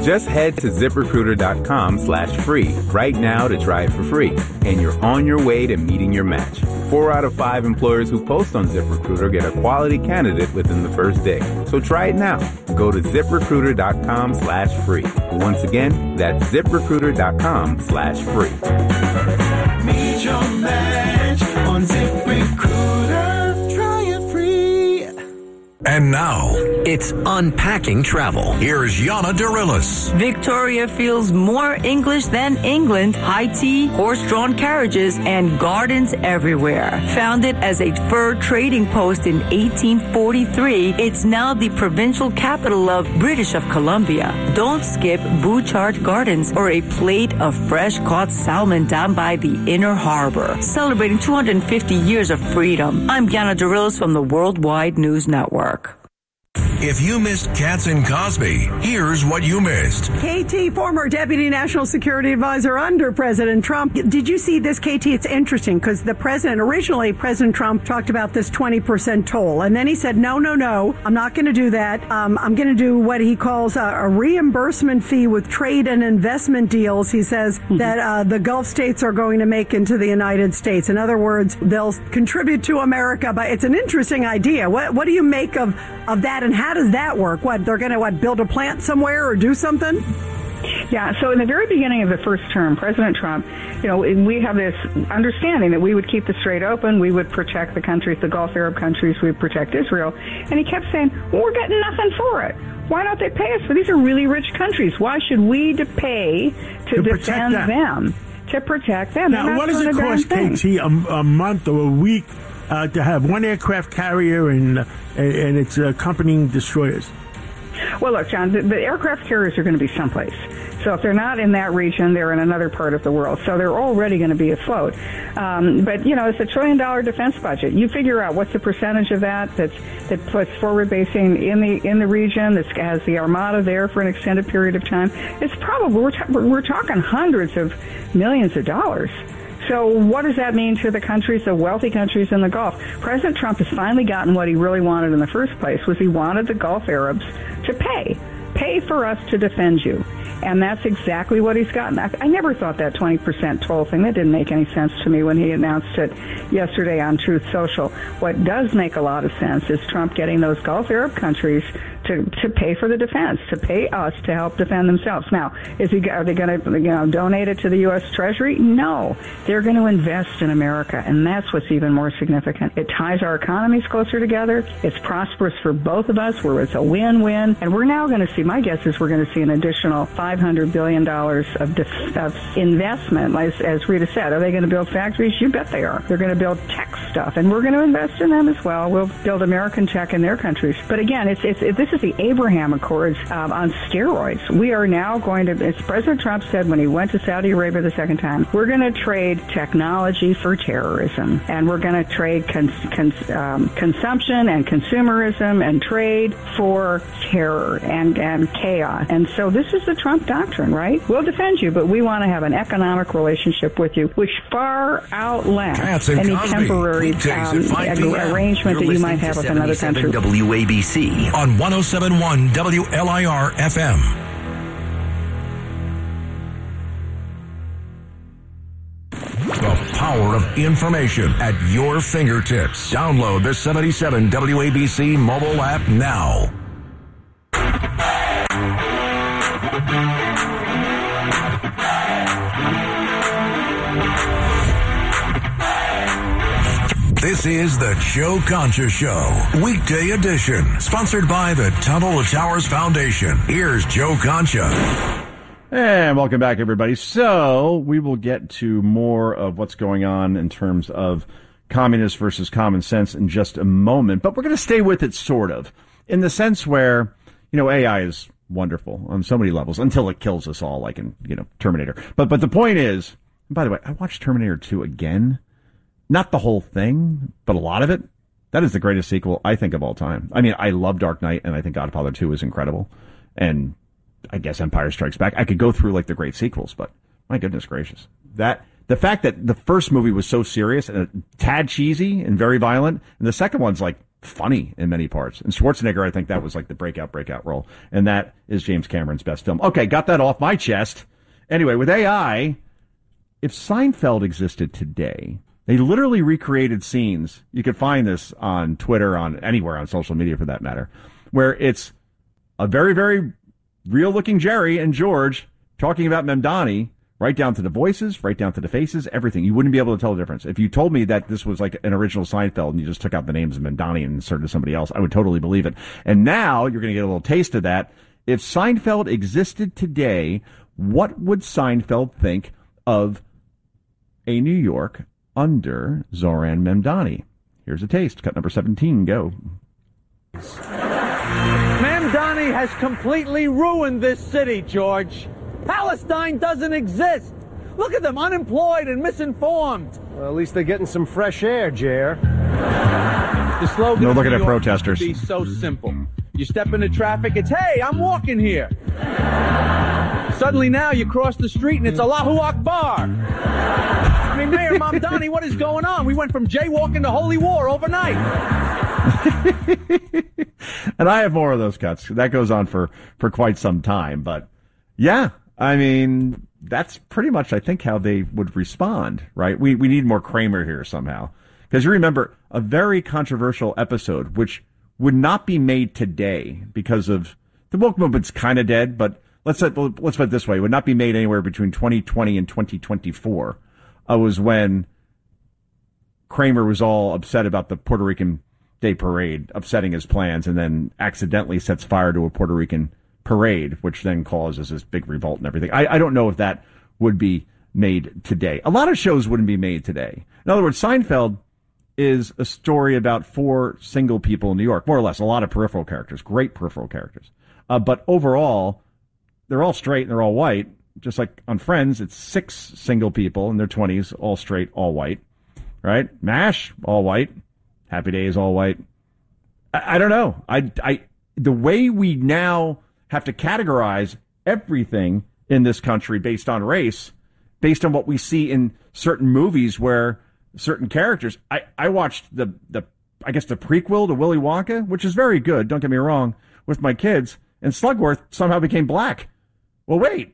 Just head to ZipRecruiter.com/free right now to try it for free, and you're on your way to meeting your match. 4 out of 5 employers who post on ZipRecruiter get a quality candidate within the first day. So try it now. Go to ZipRecruiter.com/free. Once again, that's ZipRecruiter.com/free. Meet your match on ZipRecruiter. Try it free. And now, it's Unpacking Travel. Here's Yana Dorillis. Victoria feels more English than England. High tea, horse-drawn carriages, and gardens everywhere. Founded as a fur trading post in 1843, it's now the provincial capital of British of Columbia. Don't skip Bouchard Gardens or a plate of fresh-caught salmon down by the Inner Harbor. Celebrating 250 years of freedom. I'm Yana Dorillis from the Worldwide News Network. If you missed Katz and Cosby, here's what you missed. KT, former Deputy National Security Advisor under President Trump. Did you see this, KT? It's interesting because originally President Trump talked about this 20% toll. And then he said, no, I'm not going to do that. I'm going to do what he calls a reimbursement fee with trade and investment deals. He says that the Gulf states are going to make into the United States. In other words, they'll contribute to America. But it's an interesting idea. What do you make of that, and how does that work? What, they're going to build a plant somewhere or do something? Yeah, so in the very beginning of the first term, President Trump, we have this understanding that we would keep the Strait open, we would protect the countries, the Gulf Arab countries, we would protect Israel. And he kept saying, well, we're getting nothing for it. Why don't they pay us? For these are really rich countries. Why should we pay to defend them? To protect them. Now, what does it cost, KT, a month or a week to have one aircraft carrier and its accompanying destroyers? Well, look, John, the aircraft carriers are going to be someplace. So if they're not in that region, they're in another part of the world. So they're already going to be afloat. But, it's $1 trillion defense budget. You figure out what's the percentage of that puts forward basing in the region, that has the Armada there for an extended period of time. It's probably, we're talking hundreds of millions of dollars. So what does that mean to the countries, the wealthy countries in the Gulf? President Trump has finally gotten what he really wanted in the first place, was he wanted the Gulf Arabs to pay for us to defend you. And that's exactly what he's gotten. I never thought that 20% toll thing, that didn't make any sense to me when he announced it yesterday on Truth Social. What does make a lot of sense is Trump getting those Gulf Arab countries to pay for the defense, to pay us to help defend themselves. Now, are they going to donate it to the U.S. Treasury? No. They're going to invest in America, and that's what's even more significant. It ties our economies closer together. It's prosperous for both of us, where it's a win-win. And we're now going to see, my guess is we're going to see an additional $500 billion of investment. As Rita said, are they going to build factories? You bet they are. They're going to build tech stuff, and we're going to invest in them as well. We'll build American tech in their countries. But again, this is the Abraham Accords on steroids. We are now going to, as President Trump said when he went to Saudi Arabia the second time, we're going to trade technology for terrorism, and we're going to trade consumption and consumerism and trade for terror and chaos. And so this is the Trump doctrine, right? We'll defend you, but we want to have an economic relationship with you, which far outlasts any temporary arrangement that you might have with another country. WABC on 107.1 WLIR FM. The power of information at your fingertips. Download the 77 WABC mobile app now. This is the Joe Concha Show, weekday edition, sponsored by the Tunnel to Towers Foundation. Here's Joe Concha. And welcome back, everybody. So we will get to more of what's going on in terms of communist versus common sense in just a moment. But we're going to stay with it, sort of, in the sense where, AI is wonderful on so many levels until it kills us all, like in, Terminator. But the point is, and by the way, I watched Terminator 2 again. Not the whole thing, but a lot of it. That is the greatest sequel, I think, of all time. I mean, I love Dark Knight, and I think Godfather 2 is incredible. And I guess Empire Strikes Back. I could go through, the great sequels, but my goodness gracious. The fact that the first movie was so serious and a tad cheesy and very violent, and the second one's, funny in many parts. And Schwarzenegger, I think that was like the breakout role. And that is James Cameron's best film. Okay, got that off my chest. Anyway, with AI, if Seinfeld existed today, they literally recreated scenes. You could find this on Twitter, on anywhere on social media for that matter, where it's a very, very real-looking Jerry and George talking about Mamdani, right down to the voices, right down to the faces, everything. You wouldn't be able to tell the difference. If you told me that this was like an original Seinfeld and you just took out the names of Mamdani and inserted somebody else, I would totally believe it. And now you're going to get a little taste of that. If Seinfeld existed today, what would Seinfeld think of a New York under Zoran Mamdani? Here's a taste. Cut number 17, go. Mamdani has completely ruined this city, George. Palestine doesn't exist. Look at them, unemployed and misinformed. Well, at least they're getting some fresh air, Jer. The slogan no, look of at New the York protesters. Be so simple. You step into traffic, it's, hey, I'm walking here. Suddenly now you cross the street and it's Allahu Akbar. I mean, Mayor Mamdani, what is going on? We went from jaywalking to holy war overnight. And I have more of those cuts. That goes on for quite some time. But yeah, I mean, that's pretty much, I think, how they would respond, right? We need more Kramer here somehow. Because you remember a very controversial episode, which would not be made today because of the woke movement's kind of dead, but let's put it this way. It would not be made anywhere between 2020 and 2024. Was when Kramer was all upset about the Puerto Rican Day Parade, upsetting his plans, and then accidentally sets fire to a Puerto Rican parade, which then causes this big revolt and everything. I don't know if that would be made today. A lot of shows wouldn't be made today. In other words, Seinfeld is a story about 4 single people in New York, more or less, a lot of peripheral characters, great peripheral characters. But overall, they're all straight and they're all white. Just like on Friends, it's 6 single people in their 20s, all straight, all white, right? MASH, all white. Happy Days, all white. I don't know. The way we now have to categorize everything in this country based on race, based on what we see in certain movies where certain characters. I watched the prequel to Willy Wonka, which is very good. Don't get me wrong, with my kids, and Slugworth somehow became black. Well, wait.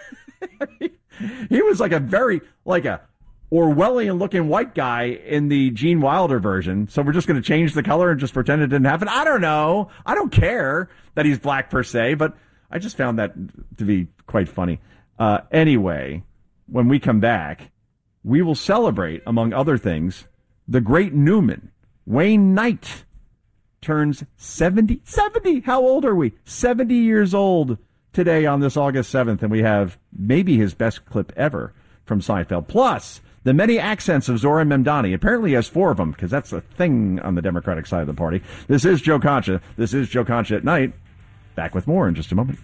He was like a Orwellian-looking white guy in the Gene Wilder version, so we're just going to change the color and just pretend it didn't happen? I don't know. I don't care that he's black per se, but I just found that to be quite funny. Anyway, when we come back, we will celebrate, among other things, the great Newman. Wayne Knight turns 70. 70! How old are we? 70 years old today on this August 7th, and we have maybe his best clip ever from Seinfeld. Plus, the many accents of Zoran Mamdani. Apparently he has 4 of them, because that's a thing on the Democratic side of the party. This is Joe Concha. This is Joe Concha at Night. Back with more in just a moment.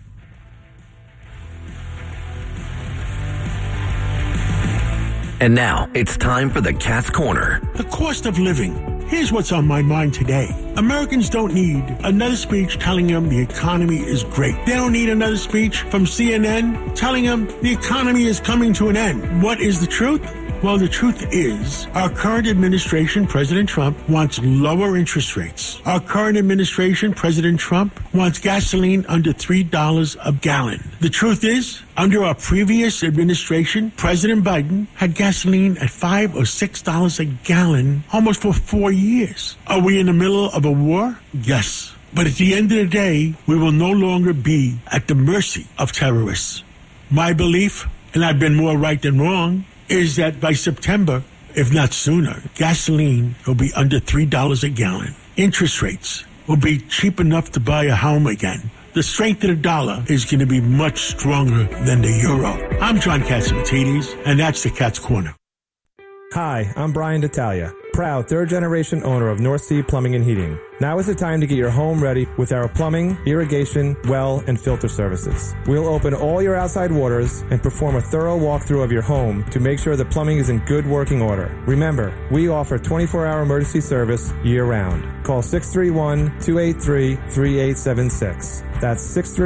And now, it's time for the Cat's Corner. The cost of living. Here's what's on my mind today. Americans don't need another speech telling them the economy is great. They don't need another speech from CNN telling them the economy is coming to an end. What is the truth? Well, the truth is, our current administration, President Trump, wants lower interest rates. Our current administration, President Trump, wants gasoline under $3 a gallon. The truth is, under our previous administration, President Biden had gasoline at $5 or $6 a gallon almost for 4 years. Are we in the middle of a war? Yes. But at the end of the day, we will no longer be at the mercy of terrorists. My belief, and I've been more right than wrong, is that by September, if not sooner, gasoline will be under $3 a gallon. Interest rates will be cheap enough to buy a home again. The strength of the dollar is going to be much stronger than the euro. I'm John Catsimatidis, and that's the Cat's Corner. Hi, I'm Brian D'Italia, proud third-generation owner of North Sea Plumbing and Heating. Now is the time to get your home ready with our plumbing, irrigation, well, and filter services. We'll open all your outside waters and perform a thorough walkthrough of your home to make sure the plumbing is in good working order. Remember, we offer 24-hour emergency service year-round. Call 631-283-3876. That's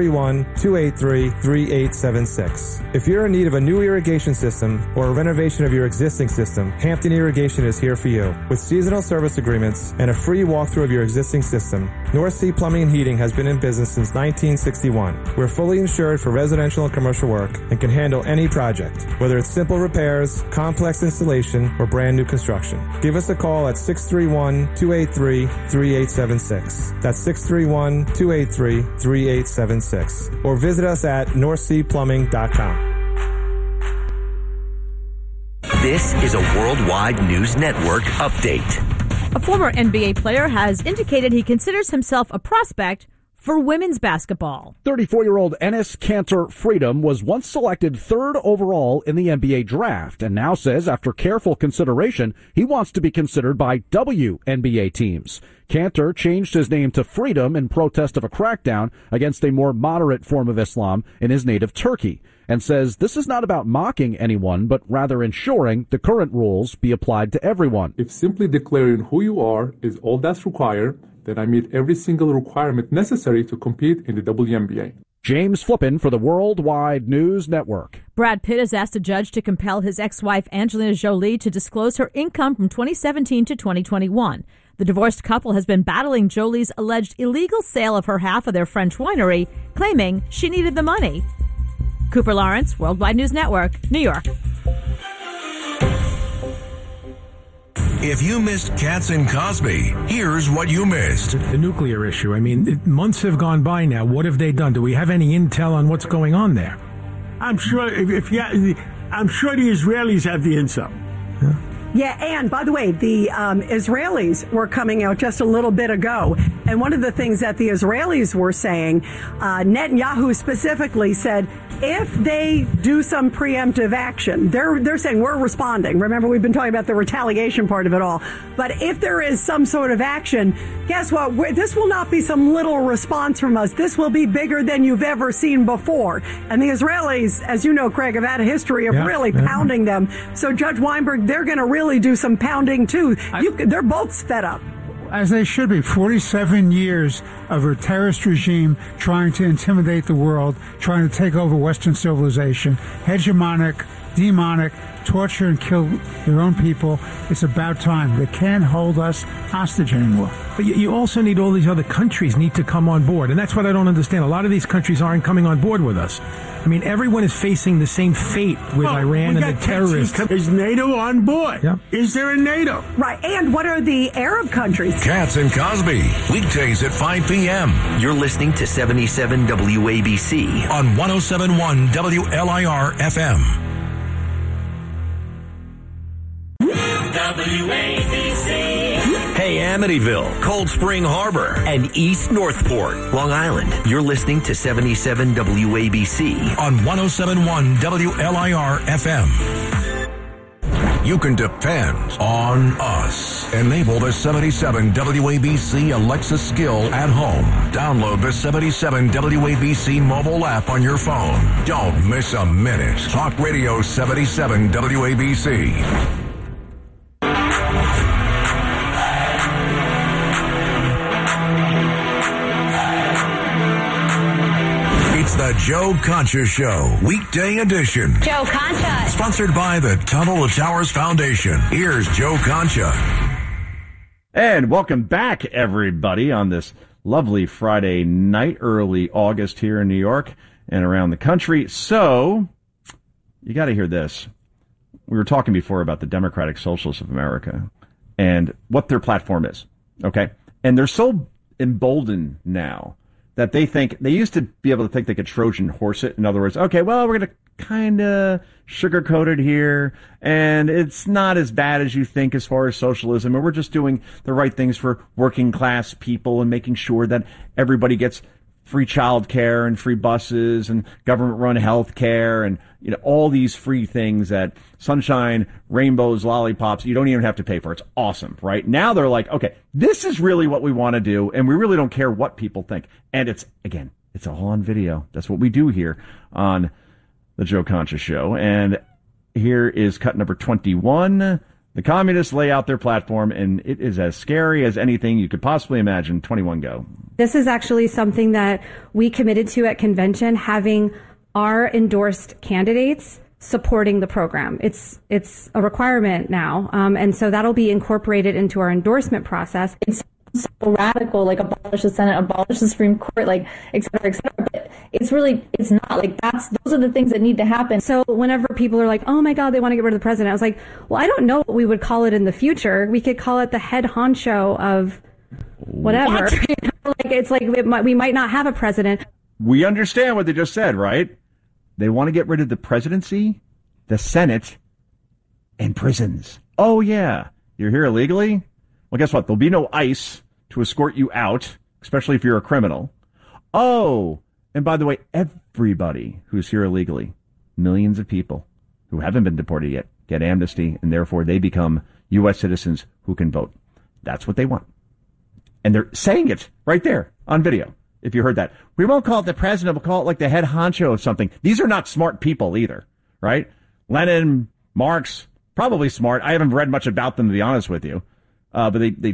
631-283-3876. If you're in need of a new irrigation system or a renovation of your existing system, Hampton Irrigation is here for you. With seasonal service agreements and a free walkthrough of your existing system, North Sea Plumbing and Heating has been in business since 1961. We're fully insured for residential and commercial work and can handle any project, whether it's simple repairs, complex installation, or brand new construction. Give us a call at 631-283-3876. That's 631-283-3876. Or visit us at northseaplumbing.com. This is a Worldwide News Network update. A former NBA player has indicated he considers himself a prospect for women's basketball. 34-year-old Enes Kanter Freedom was once selected third overall in the NBA draft and now says after careful consideration, he wants to be considered by WNBA teams. Kanter changed his name to Freedom in protest of a crackdown against a more moderate form of Islam in his native Turkey, and says this is not about mocking anyone, but rather ensuring the current rules be applied to everyone. If simply declaring who you are is all that's required, then I meet every single requirement necessary to compete in the WNBA. James Flippin for the Worldwide News Network. Brad Pitt has asked a judge to compel his ex-wife Angelina Jolie to disclose her income from 2017 to 2021. The divorced couple has been battling Jolie's alleged illegal sale of her half of their French winery, claiming she needed the money. Cooper Lawrence, Worldwide News Network, New York. If you missed Katz and Cosby, here's what you missed. The nuclear issue. I mean, months have gone by now. What have they done? Do we have any intel on what's going on there? I'm sure I'm sure the Israelis have the intel. Yeah, and by the way, the Israelis were coming out just a little bit ago, and one of the things that the Israelis were saying, Netanyahu specifically said, if they do some preemptive action, they're saying we're responding. Remember, we've been talking about the retaliation part of it all. But if there is some sort of action, guess what? This will not be some little response from us. This will be bigger than you've ever seen before. And the Israelis, as you know, Craig, have had a history of really pounding them. So Judge Weinberg, they're going to really do some pounding too. They're both fed up. As they should be. 47 years of a terrorist regime trying to intimidate the world, trying to take over Western civilization, hegemonic, demonic, torture and kill their own people. It's about time. They can't hold us hostage anymore. But you also need all these other countries need to come on board. And that's what I don't understand. A lot of these countries aren't coming on board with us. I mean, everyone is facing the same fate with Iran and the terrorists. Is NATO on board? Yeah. Is there a NATO? Right. And what are the Arab countries? Katz and Cosby, weekdays at 5 p.m. You're listening to 77 WABC on 107.1 WLIR FM. WABC. Hey, Amityville, Cold Spring Harbor, and East Northport, Long Island. You're listening to 77 WABC on 107.1 WLIR FM. You can depend on us. Enable the 77 WABC Alexa skill at home. Download the 77 WABC mobile app on your phone. Don't miss a minute. Talk Radio 77 WABC. It's the Joe Concha Show, weekday edition. Joe Concha. Sponsored by the Tunnel to Towers Foundation. Here's Joe Concha. And welcome back, everybody, on this lovely Friday night, early August here in New York and around the country. So, you got to hear this. We were talking before about the Democratic Socialists of America and what their platform is, okay? And they're so emboldened now that they used to be able to think they could Trojan horse it. In other words, okay, well, we're going to kind of sugarcoat it here, and it's not as bad as you think as far as socialism, and we're just doing the right things for working class people and making sure that everybody gets free child care and free buses and government-run health care and all these free things that sunshine, rainbows, lollipops, you don't even have to pay for. It's awesome, right? Now they're like, okay, this is really what we want to do, and we really don't care what people think. And it's all on video. That's what we do here on the Joe Concha Show. And here is cut number 21. The The communists lay out their platform, and it is as scary as anything you could possibly imagine. 21 go. This is actually something that we committed to at convention, having our endorsed candidates supporting the program. It's a requirement now, and so that'll be incorporated into our endorsement process. It's so radical, like abolish the Senate, abolish the Supreme Court, like et cetera, but it's not like those are the things that need to happen. So whenever people are like, oh my God, they want to get rid of the president, I was like, well, I don't know what we would call it in the future. We could call it the head honcho of whatever. What? We might not have a president. We understand what they just said, right? They want to get rid of the presidency, the Senate, and prisons. Oh, yeah. You're here illegally? Well, guess what? There'll be no ICE to escort you out, especially if you're a criminal. Oh, and by the way, everybody who's here illegally, millions of people who haven't been deported yet, get amnesty, and therefore they become U.S. citizens who can vote. That's what they want. And they're saying it right there on video. If you heard that, we won't call it the president. We'll call it like the head honcho of something. These are not smart people either, right? Lenin, Marx, probably smart. I haven't read much about them, to be honest with you. But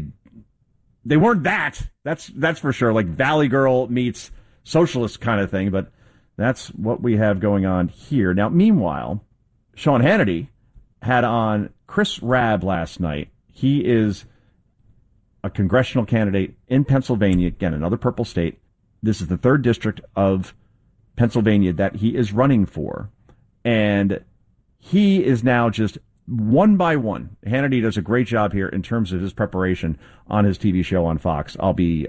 they weren't that. That's for sure. Like Valley Girl meets socialist kind of thing. But that's what we have going on here. Now, meanwhile, Sean Hannity had on Chris Rabb last night. He is a congressional candidate in Pennsylvania. Again, another purple state. This is the 3rd district of Pennsylvania that he is running for. And he is now just one by one. Hannity does a great job here in terms of his preparation on his TV show on Fox. I'll be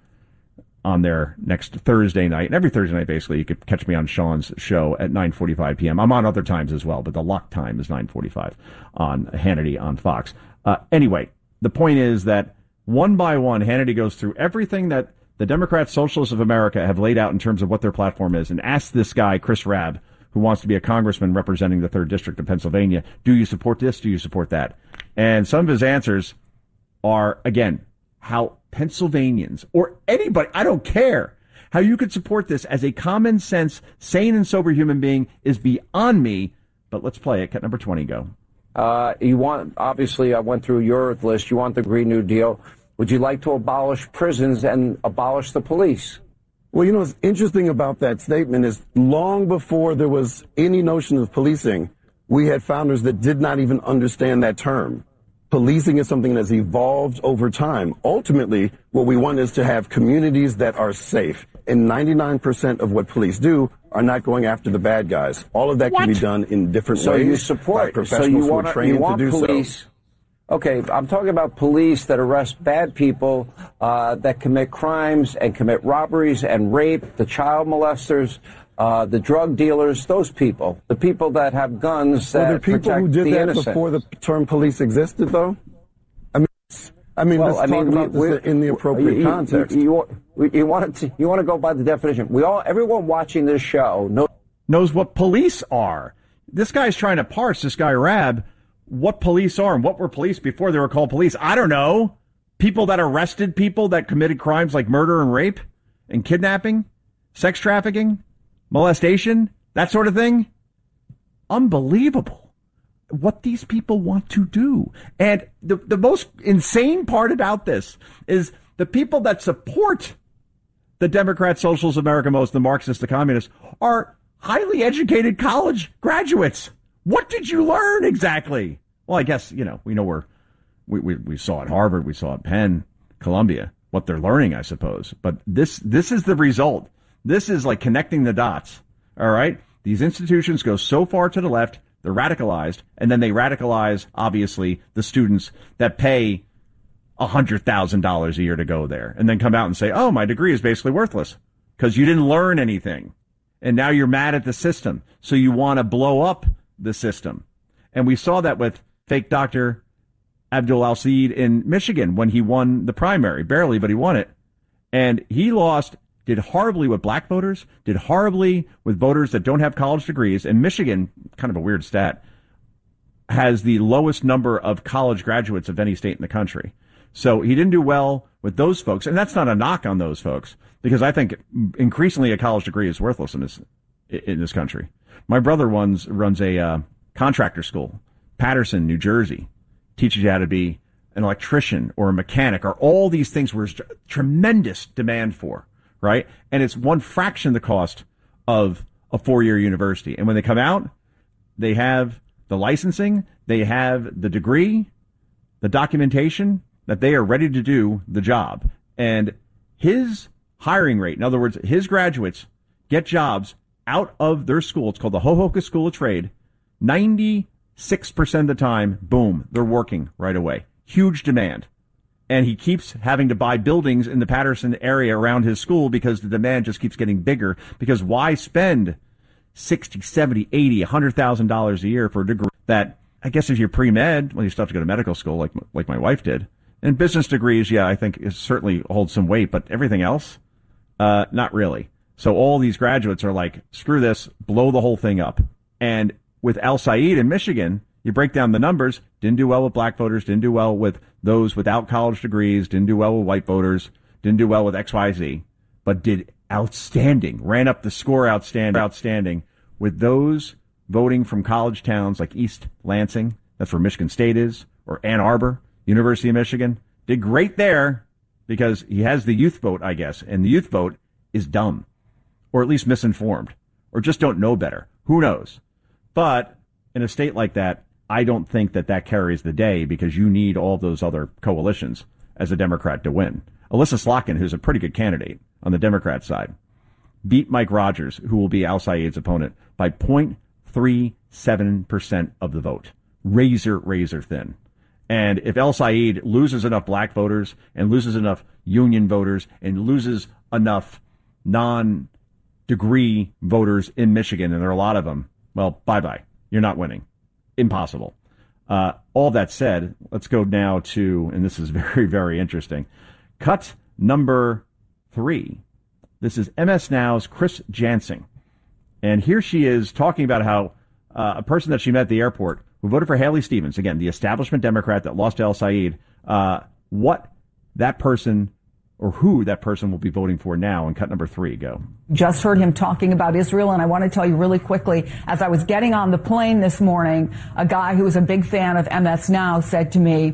on there next Thursday night. And every Thursday night, basically, you could catch me on Sean's show at 9:45 p.m. I'm on other times as well, but the lock time is 9:45 on Hannity on Fox. Anyway, the point is that one by one, Hannity goes through everything that the Democrats, Socialists of America have laid out in terms of what their platform is, and asks this guy, Chris Rabb, who wants to be a congressman representing the 3rd District of Pennsylvania, do you support this? Do you support that? And some of his answers are, again, how Pennsylvanians, or anybody, I don't care, how you could support this as a common sense, sane and sober human being is beyond me. But let's play it. Cut number 20, go. You want, obviously, I went through your list. You want the Green New Deal. Would you like to abolish prisons and abolish the police? Well, what's interesting about that statement is long before there was any notion of policing, we had founders that did not even understand that term. Policing is something that's evolved over time. Ultimately, what we want is to have communities that are safe. And 99% of what police do are not going after the bad guys. All of that can be done in different ways. So you support professionals who are trained to do police. So. Okay, I'm talking about police that arrest bad people, that commit crimes and commit robberies and rape, the child molesters, the drug dealers, those people, the people that have guns that Were there people who did that innocent. before the term police existed, though? Let's talk about this in the appropriate context. You want to go by the definition. Everyone watching this show knows what police are. This guy's trying to parse, this guy Rabb, what police are and what were police before they were called police. I don't know. People that arrested people that committed crimes like murder and rape and kidnapping, sex trafficking, molestation, that sort of thing. Unbelievable what these people want to do. And the most insane part about this is the people that support the Democrats, Socialists of America most, the Marxists, the communists, are highly educated college graduates. What did you learn exactly? Well, I guess, we know we saw at Harvard, we saw at Penn, Columbia, what they're learning, I suppose. But this is the result. This is like connecting the dots. All right. These institutions go so far to the left, they're radicalized, and then they radicalize, obviously, the students that pay $100,000 a year to go there and then come out and say, oh, my degree is basically worthless because you didn't learn anything. And now you're mad at the system. So you want to blow up the system. And we saw that with fake Dr. Abdul Al-Said in Michigan when he won the primary, barely, but he won it. And he lost, did horribly with black voters, did horribly with voters that don't have college degrees. And Michigan, kind of a weird stat, has the lowest number of college graduates of any state in the country. So he didn't do well with those folks. And that's not a knock on those folks, because I think increasingly a college degree is worthless in this country. My brother runs a contractor school, Patterson, New Jersey. teaches you how to be an electrician or a mechanic or all these things where there's tremendous demand for, right? And it's one fraction the cost of a 4-year university. And when they come out, they have the licensing, they have the degree, the documentation that they are ready to do the job. And his hiring rate, in other words, his graduates get jobs out of their school. It's called the Hohokus School of Trade. 96% of the time, boom, they're working right away. Huge demand. And he keeps having to buy buildings in the Patterson area around his school because the demand just keeps getting bigger. Because why spend $60, $70, $80, $100,000 a year for a degree that, I guess if you're pre-med, well, you still have to go to medical school like my wife did. And business degrees, yeah, I think it certainly holds some weight, but everything else, not really. So all these graduates are like, screw this, blow the whole thing up. And with Al Said in Michigan, you break down the numbers, didn't do well with black voters, didn't do well with those without college degrees, didn't do well with white voters, didn't do well with XYZ, but did outstanding, ran up the score outstanding with those voting from college towns like East Lansing, that's where Michigan State is, or Ann Arbor, University of Michigan, did great there because he has the youth vote, I guess, and the youth vote is dumb, or at least misinformed, or just don't know better. Who knows? But in a state like that, I don't think that carries the day because you need all those other coalitions as a Democrat to win. Alyssa Slotkin, who's a pretty good candidate on the Democrat side, beat Mike Rogers, who will be Al Said's opponent, by 0.37% of the vote. Razor thin. And if El Said loses enough black voters and loses enough union voters and loses enough non-degree voters in Michigan, and there are a lot of them, well, bye-bye. You're not winning. Impossible. All that said, let's go now to, and this is very, very interesting, cut number 3. This is MS Now's Chris Jansing. And here she is talking about how a person that she met at the airport who voted for Haley Stevens, again, the establishment Democrat that lost to El Said, what that person or who that person will be voting for now. And cut number 3, go. Just heard him talking about Israel, and I want to tell you really quickly, as I was getting on the plane this morning, a guy who was a big fan of MS Now said to me,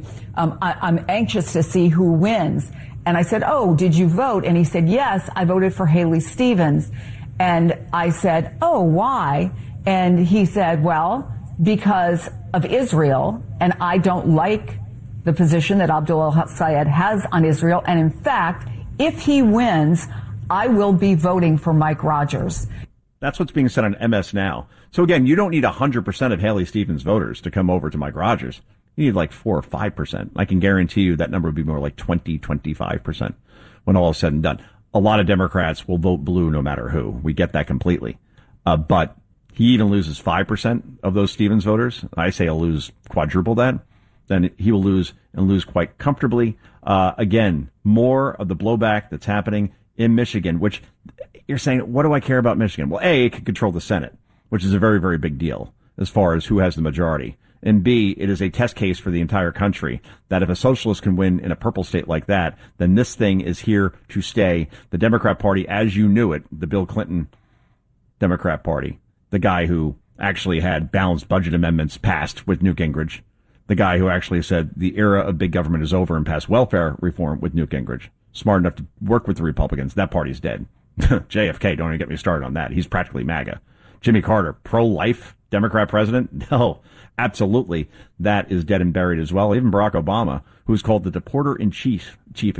I'm anxious to see who wins. And I said, oh, did you vote? And he said, yes, I voted for Haley Stevens. And I said, oh, why? And he said, well, because of Israel, and I don't like the position that Abdul Sayed has on Israel. And in fact, if he wins, I will be voting for Mike Rogers. That's what's being said on MS Now. So again, you don't need 100% of Haley Stevens voters to come over to Mike Rogers. You need like 4 or 5%. I can guarantee you that number would be more like 20, 25% when all is said and done. A lot of Democrats will vote blue no matter who. We get that completely. But he even loses 5% of those Stevens voters. I say he'll lose quadruple that. Then he will lose and lose quite comfortably. Again, more of the blowback that's happening in Michigan, which you're saying, what do I care about Michigan? Well, A, it can control the Senate, which is a very, very big deal as far as who has the majority. And B, it is a test case for the entire country that if a socialist can win in a purple state like that, then this thing is here to stay. The Democrat Party, as you knew it, the Bill Clinton Democrat Party, the guy who actually had balanced budget amendments passed with Newt Gingrich, the guy who actually said the era of big government is over and passed welfare reform with Newt Gingrich, smart enough to work with the Republicans, that party's dead. JFK, don't even get me started on that. He's practically MAGA. Jimmy Carter, pro-life Democrat president? No, absolutely. That is dead and buried as well. Even Barack Obama, who's called the deporter-in-chief,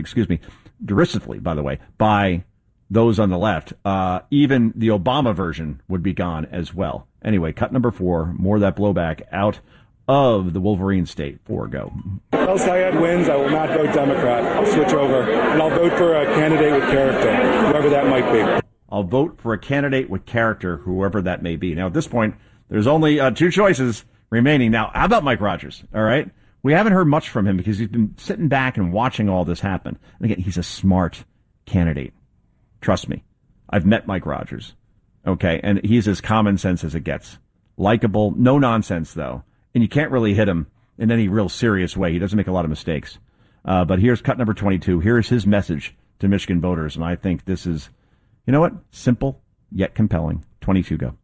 derisively, by the way, by those on the left, even the Obama version would be gone as well. Anyway, cut number 4, more of that blowback out of the Wolverine state. 4, go. El Sayed wins, I will not vote Democrat. I'll switch over, and I'll vote for a candidate with character, whoever that might be. I'll vote for a candidate with character, whoever that may be. Now, at this point, there's only 2 choices remaining. Now, how about Mike Rogers? All right? We haven't heard much from him because he's been sitting back and watching all this happen. And again, he's a smart candidate. Trust me. I've met Mike Rogers. Okay? And he's as common sense as it gets. Likable. No nonsense, though. And you can't really hit him in any real serious way. He doesn't make a lot of mistakes. But here's cut number 22. Here's his message to Michigan voters. And I think this is, you know what? Simple, yet compelling. 22, go.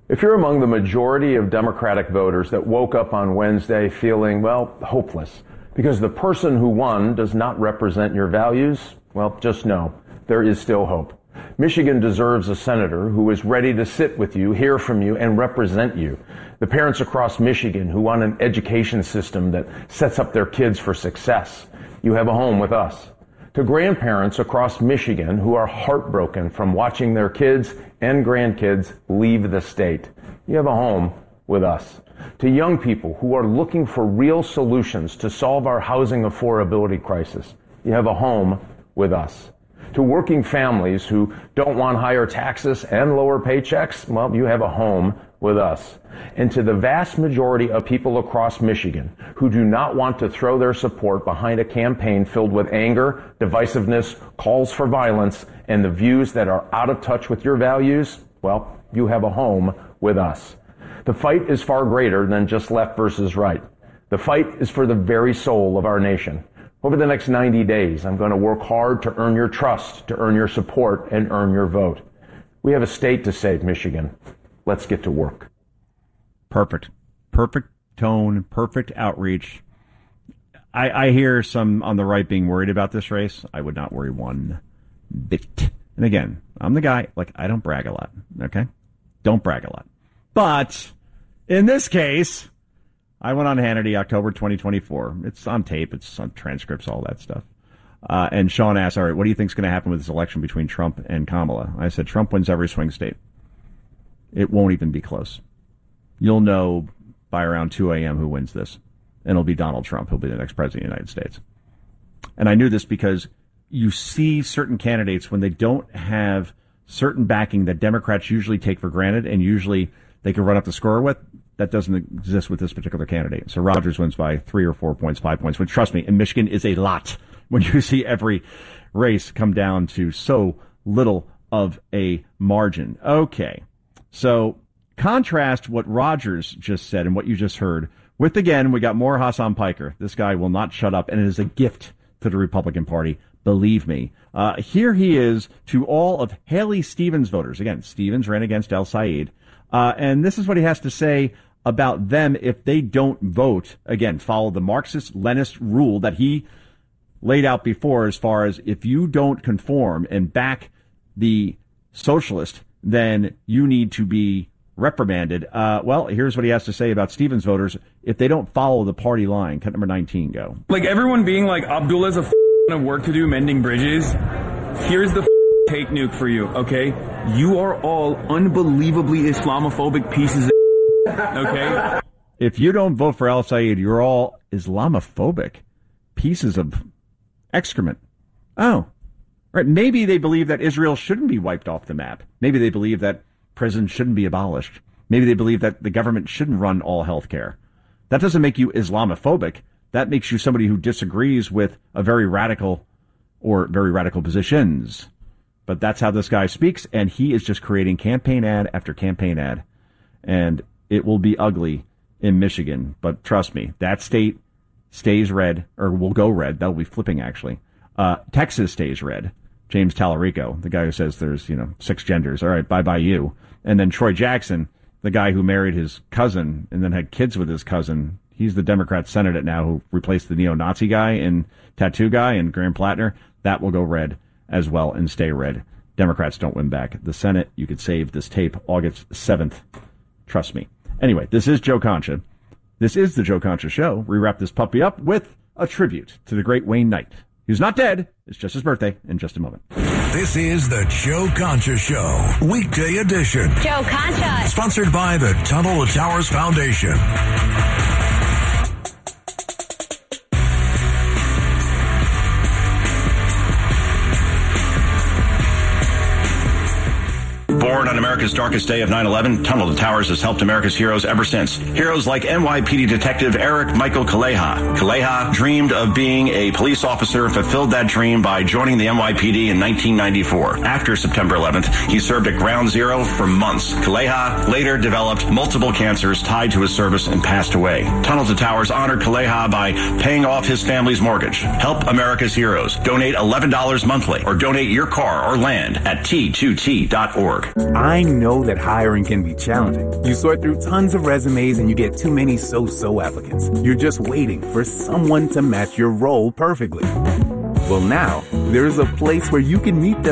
If you're among the majority of Democratic voters that woke up on Wednesday feeling, well, hopeless, because the person who won does not represent your values, well, just know there is still hope. Michigan deserves a senator who is ready to sit with you, hear from you, and represent you. The parents across Michigan who want an education system that sets up their kids for success. You have a home with us. To grandparents across Michigan who are heartbroken from watching their kids and grandkids leave the state. You have a home with us. To young people who are looking for real solutions to solve our housing affordability crisis. You have a home with us. To working families who don't want higher taxes and lower paychecks, well, you have a home with us. And to the vast majority of people across Michigan who do not want to throw their support behind a campaign filled with anger, divisiveness, calls for violence, and the views that are out of touch with your values, well, you have a home with us. The fight is far greater than just left versus right. The fight is for the very soul of our nation. Over the next 90 days, I'm going to work hard to earn your trust, to earn your support, and earn your vote. We have a state to save, Michigan. Let's get to work. Perfect. Perfect tone, perfect outreach. I hear some on the right being worried about this race. I would not worry one bit. And again, I'm the guy, I don't brag a lot, okay? Don't brag a lot. But in this case, I went on Hannity October 2024. It's on tape. It's on transcripts, all that stuff. And Sean asked, all right, what do you think is going to happen with this election between Trump and Kamala? I said, Trump wins every swing state. It won't even be close. You'll know by around 2 a.m. who wins this. And it'll be Donald Trump. He'll be the next president of the United States. And I knew this because you see certain candidates when they don't have certain backing that Democrats usually take for granted and usually they can run up the score with. That doesn't exist with this particular candidate. So Rogers wins by 3 or 4 points, 5 points, which, trust me, in Michigan is a lot when you see every race come down to so little of a margin. Okay, so contrast what Rogers just said and what you just heard with, again, we got more Hassan Piker. This guy will not shut up, and it is a gift to the Republican Party, believe me. Here he is to all of Haley Stevens voters. Again, Stevens ran against El Sayed. And this is what he has to say about them if they don't vote. Again, follow the Marxist-Leninist rule that he laid out before as far as if you don't conform and back the socialist, then you need to be reprimanded. Well, here's what he has to say about Stevens voters if they don't follow the party line. Cut number 19, go. Everyone being Abdullah's a work to do mending bridges. Here's the take nuke for you, okay? You are all unbelievably Islamophobic pieces of okay? If you don't vote for El Sayed, you're all Islamophobic pieces of excrement. Oh, right. Maybe they believe that Israel shouldn't be wiped off the map. Maybe they believe that prisons shouldn't be abolished. Maybe they believe that the government shouldn't run all health care. That doesn't make you Islamophobic. That makes you somebody who disagrees with a very radical or very radical positions. But that's how this guy speaks, and he is just creating campaign ad after campaign ad. And it will be ugly in Michigan. But trust me, that state stays red, or will go red. That'll be flipping, actually. Texas stays red. James Tallarico, the guy who says there's, 6 genders. All right, bye-bye you. And then Troy Jackson, the guy who married his cousin and then had kids with his cousin. He's the Democrat senator now who replaced the neo-Nazi guy and tattoo guy and Graham Plattner. That will go red as well and stay red. Democrats don't win back the Senate. You could save this tape August 7th. Trust me. Anyway, this is Joe Concha. This is the Joe Concha Show. We wrap this puppy up with a tribute to the great Wayne Knight. He's not dead. It's just his birthday in just a moment. This is the Joe Concha Show, weekday edition. Joe Concha. Sponsored by the Tunnel to Towers Foundation. Born on America's darkest day of 9/11, Tunnel to Towers has helped America's heroes ever since. Heroes like NYPD Detective Eric Michael Kaleha. Kaleha dreamed of being a police officer, fulfilled that dream by joining the NYPD in 1994. After September 11th, he served at Ground Zero for months. Kaleha later developed multiple cancers tied to his service and passed away. Tunnel to Towers honored Kaleha by paying off his family's mortgage. Help America's heroes. Donate $11 monthly or donate your car or land at T2T.org. I know that hiring can be challenging. You sort through tons of resumes and you get too many so-so applicants. You're just waiting for someone to match your role perfectly. Well, now, there's a place where you can meet the